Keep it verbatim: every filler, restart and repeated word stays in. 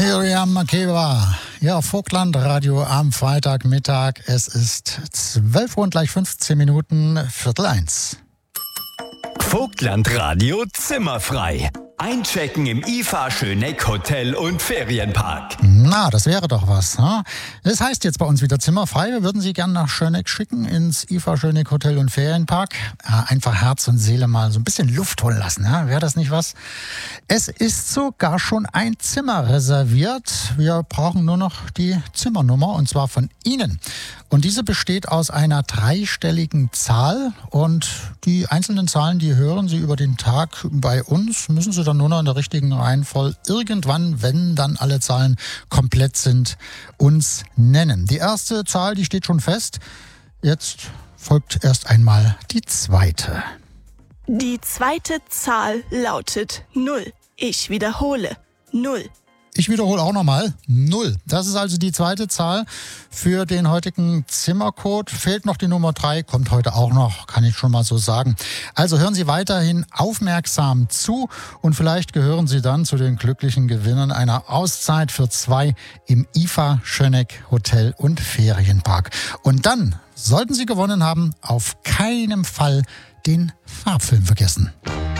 Miriam Makeba, ja, Vogtlandradio am Freitagmittag. Es ist zwölf Uhr und gleich fünfzehn Minuten, Viertel eins. Vogtlandradio zimmerfrei. Einchecken im I F A Schöneck Hotel und Ferienpark. Na, das wäre doch was. Ne? Das heißt jetzt bei uns wieder zimmerfrei. Wir würden Sie gerne nach Schöneck schicken, ins I F A Schöneck Hotel und Ferienpark. Ja, einfach Herz und Seele mal so ein bisschen Luft holen lassen. Ja? Wäre das nicht was? Es ist sogar schon ein Zimmer reserviert. Wir brauchen nur noch die Zimmernummer, und zwar von Ihnen. Und diese besteht aus einer dreistelligen Zahl. Und die einzelnen Zahlen, die hören Sie über den Tag bei uns. Müssen Sie dann nur noch in der richtigen Reihenfolge irgendwann, wenn dann alle Zahlen komplett sind, uns nennen. Die erste Zahl, die steht schon fest. Jetzt folgt erst einmal die zweite. Die zweite Zahl lautet null. Ich wiederhole, null. Ich wiederhole auch nochmal, null. Das ist also die zweite Zahl für den heutigen Zimmercode. Fehlt noch die Nummer drei, kommt heute auch noch, kann ich schon mal so sagen. Also hören Sie weiterhin aufmerksam zu und vielleicht gehören Sie dann zu den glücklichen Gewinnern einer Auszeit für zwei im I F A Schöneck Hotel und Ferienpark. Und dann, sollten Sie gewonnen haben, auf keinen Fall den Farbfilm vergessen.